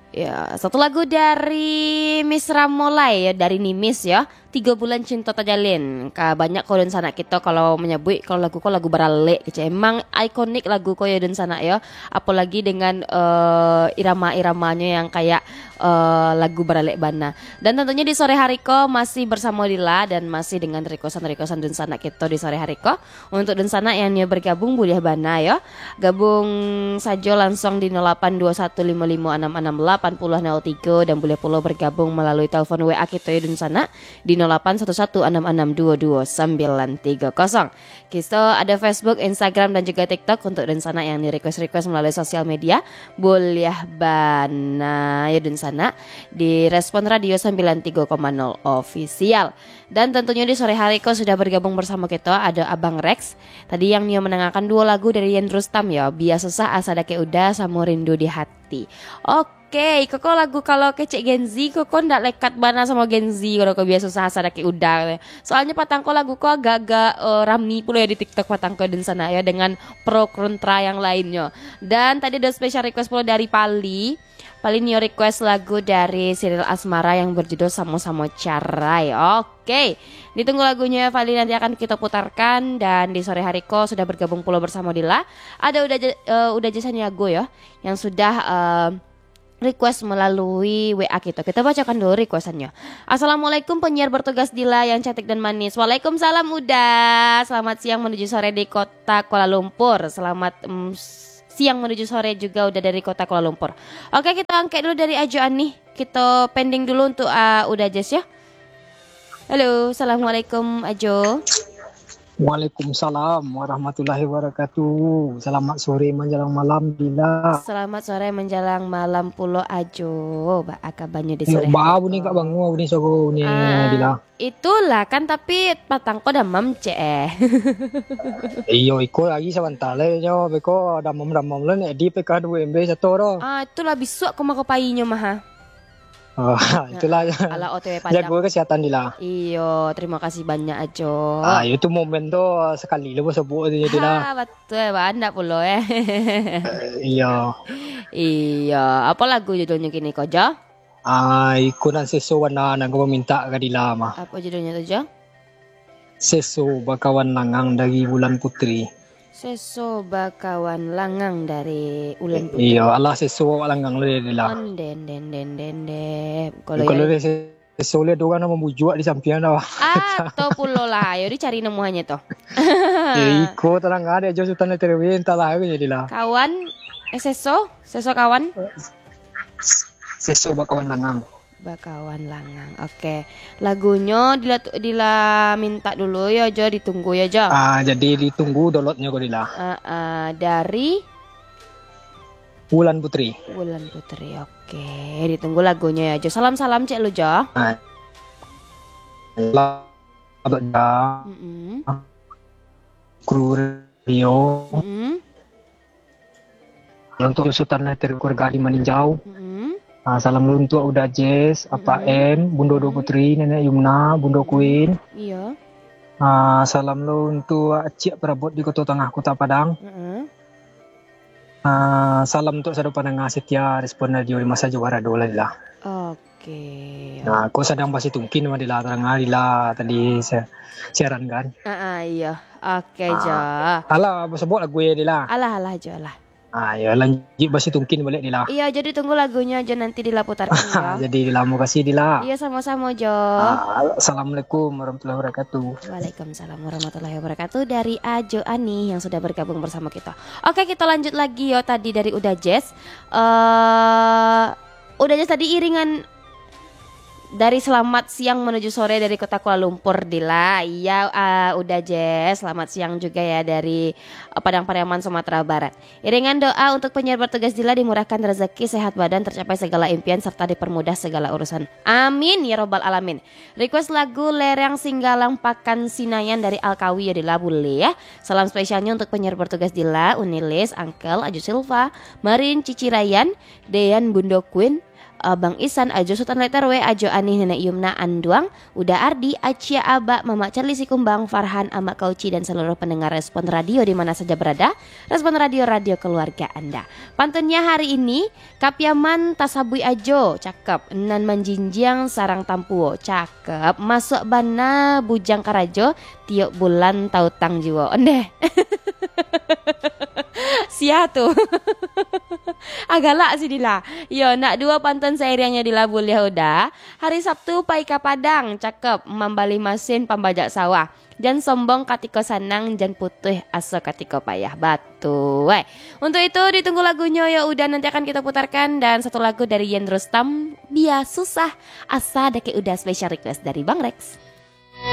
Ya, satu lagu dari Miss Ramolai ya, dari Nimis ya. 3 bulan cinta terjalin. Banyak kau dan sana kita kalau menyebut kalau lagu kau lagu beralek gitu. Emang ikonik lagu kau ya dan sana ya. Apalagi dengan irama-iramanya yang kayak lagu beralek bana. Dan tentunya di sore hari kau masih bersama Dila dan masih dengan requestan dan sana kita di sore hari kau. Untuk dan sana yang bergabung boleh bana ya. Gabung saja langsung di 082155668003 dan boleh pula bergabung melalui telepon WA kita ya dan sana di 081166222930. Kita ada Facebook, Instagram dan juga TikTok untuk dan sana yang di request melalui sosial media. Boleh bana ya dan sana di Respon Radio 93,0 official. Dan tentunya di sore hari kau sudah bergabung bersama kita ada Abang Rex. Tadi yang dia mendengarkan 2 lagu dari Yen Rustam ya. Biasa sah asa dake udah sama rindu di hati. Oke, koko lagu kalau kecek Gen Z, koko ndak lekat bana sama Gen Z kalau kau biasa susah sadaki udah. Soalnya patangko lagu kau agak-agak rami pula ya di TikTok patangko dan sana ya dengan pro kontra yang lainnya. Dan tadi ada special request pula dari Pali. Pali Nio request lagu dari serial Asmara yang berjudul Sama-sama Carai. Oke, ditunggu lagunya Pali, nanti akan kita putarkan. Dan di sore hari kau sudah bergabung pula bersama Dila. Ada udah jasanya gue ya yang sudah request melalui WA kita. Kita bacakan dulu requestannya. Assalamualaikum penyiar bertugas Dila yang cantik dan manis. Waalaikumsalam Uda. Selamat siang menuju sore di kota Kuala Lumpur. Selamat siang menuju sore juga udah dari kota Kuala Lumpur. Oke, kita angkat dulu dari Ajoan nih. Kita pending dulu untuk Uda Jess ya. Halo, assalamualaikum Ajo. Waalaikumsalam warahmatullahi wabarakatuh. Selamat sore menjelang malam Dila. Selamat sore menjelang malam pulo Ajo. Akabannya di sore. Bau ni kat bangun ni sogo ni Dila. Itulah kan tapi patangko damam Iyo iko lagi sebentar le jo beko damam le nek di PK 2 MB satu ro. Itulah besok aku mau painya mah. Itulah ala OTW panjang. Jaga kesehatan Dila. Iyo, terima kasih banyak Ajo. Itu momen tu sekali le sebut dia Dila. Betul, banyak pula Iya. Iya, apa lagu judulnya kini kau Jo? Iko nan seso warna nang kau minta ke Dila mah. Apa judulnya tu Jo? Seso bakawan langang dari Bulan Putri. Seso bakawan langang dari Ulan Putri. Iya, Allah seso langang le Dila. Den. Kalau seso le dua nama membujuk di samping dah. To pulo lah, ayo dicari nemuannya toh. Iko terang ada jo sultan terwe entah lah jadi lah. Kawan, seso kawan. Seso bakawan langang. Bakawan langang. Oke. Lagunya Dila minta dulu ya Jo, ditunggu ya Jo. Jadi ditunggu downloadnya kok Dila. Dari Bulan Putri. Bulan Putri. Oke, ditunggu lagunya ya Jo. Salam-salam cek lu Jo. Abang dah. Kru Rio. Untuk sultan keluarga di Maninjau. Salam untuk Uda Jess, Apa N, Bundo Putri, Nenek Yumna, Bundo Queen. Iya. Salam lo untuk Cik Perabot di Kota Tengah Kota Padang. Salam untuk saudara pendengar setia Respon Radio di masa juara dola lah. Oke. Aku sedang masih tungkin sama Dila terang Dila tadi siaran kan. Iya. Oke Jo. Alah sebut lagu ya Dila. Alah Jo lah. Ya lanjut masih tungkin balik Dila. Iya, jadi tunggu lagunya aja nanti Dila putarkan ya. Jadi Dila mau kasih Dila. Iya, sama-sama Jo. Assalamualaikum warahmatullahi wabarakatuh. Waalaikumsalam warahmatullahi wabarakatuh dari Ajo Ani yang sudah bergabung bersama kita. Oke, kita lanjut lagi yo tadi dari Uda Jess. Uda Jess tadi iringan dari selamat siang menuju sore dari kota Kuala Lumpur Dila. Iya, udah Jess. Selamat siang juga ya dari Padang Pariaman Sumatera Barat. Iringan doa untuk penyiar bertugas Dila dimurahkan rezeki, sehat badan, tercapai segala impian serta dipermudah segala urusan. Amin ya robbal alamin. Request lagu Lereng Singgalang Pakan Sinayan dari Alkawi ya Dila, boleh ya. Salam spesialnya untuk penyiar bertugas Dila, Unilis, Uncle, Aju Silva, Marin, Cici Rayan, Dean Bundo Queen, Bang Isan, Ajo Sultan Leterwe, Ajo Ani, Nenek Yumna, Anduang, Uda Ardi, Acia Aba, Mama Charlie Sikumbang, Farhan, Amak Kauci, dan seluruh pendengar Respon Radio di mana saja berada. Respon Radio, radio keluarga Anda. Pantunnya hari ini, Kapyaman Tasabui Ajo, cakep. Nan Manjinjiang Sarang Tampuo, cakep. Masuk Bana Bujang Karajo, tiok bulan tautang jiwo. Ondeh. Sia tuh. Agalak sih Dila. Yo, nak 2 pantun syairnya Dila boleh udah. Hari Sabtu Paika Padang, cakep. Mambali Masin Pambajak Sawah. Jan sombong katiko sanang, jan putih asa katiko payah batu. Untuk itu ditunggu lagunya ya udah, nanti akan kita putarkan. Dan satu lagu dari Yen Rustam, Bia Susah, asa dake udah special request dari Bang Rex.